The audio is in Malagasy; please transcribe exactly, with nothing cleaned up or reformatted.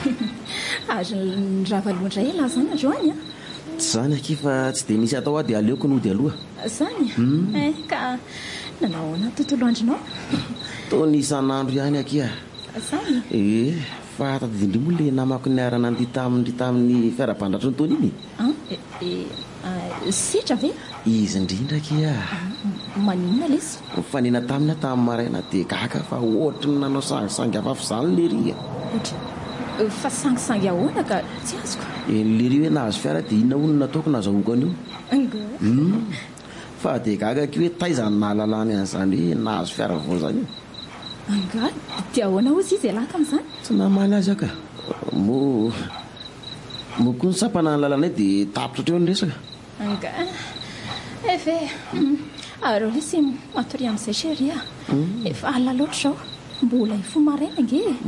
Ary ny ravaloandra ela zany androany a. Tsy zany akifa tsy dia misy atao aho dia aleoko no dia aloha. Zany eh ka nanao ana tontolo andrinao. Toa ny isan'andro ihany akia. Zany Eh fa tadidindry moa le namako ny arana andy tamin'ny tamin'ny fiara-bandratra nytony iny. Sitra ve? Izy indrindra kia. Maninona lesy? Fanina tamina tamin'ny maraina dia gaga fa ohatry ny nanao sangisangy afafy izany le ria. Fa sangisangy ahoana ka tsy azoko. Le ria hoe nahazo fiara dia inona hono nataoko nazahoako an'io. Fa dia gaga kio hoe taiza ny nahalalany an'izany hoe nahazo fiara vao zany. Anga dia ahoana ozy izy alaka amin'izany? Tsy namaly azy aka. Mo mo koa ny sapana ny lalana dia tapitra otreo ny resaka. Anga efe areo lesy matory amin'izay chérie. Efa alina loatra izao mbola hifoha maraina ange.